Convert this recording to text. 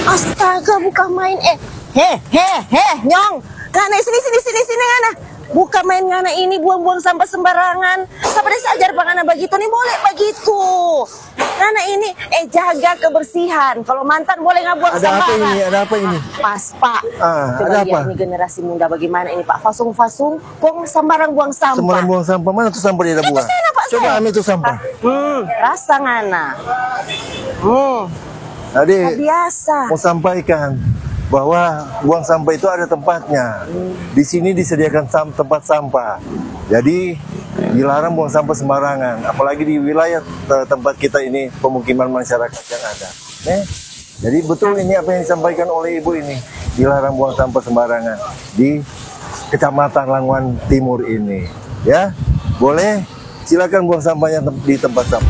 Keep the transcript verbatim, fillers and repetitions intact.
Astaga, bukan main eh. Heh, heh, heh, Nyong. Ngana sini sini sini sini Ngana. Bukan main Ngana ini buang-buang sampah sembarangan. Sampai disajar Pak Ngana begitu nih, boleh begitu. Ngana ini eh jaga kebersihan. Kalau mantan boleh nggak buang Ada sampah. apa ini? Ada apa ini? Pas Pak. Ah, Coba ada lihat apa? ini generasi muda bagaimana ini Pak. Fasung-fasung, buang sembarang buang sampah. Sembarang buang sampah. Mana tuh sampah dia Itu buang? sana Pak Coba saya. ambil tuh sampah. Hmm, rasa Ngana. Hmm, Jadi nggak biasa. mau sampaikan bahwa buang sampah itu ada tempatnya. Di sini disediakan sam- tempat sampah. Jadi dilarang buang sampah sembarangan. Apalagi di wilayah te- tempat kita ini pemukiman masyarakat yang ada. Eh, jadi betul ini apa yang disampaikan oleh ibu ini. Dilarang buang sampah sembarangan di Kecamatan Languan Timur ini. Ya, boleh silakan buang sampahnya tem- di tempat sampah.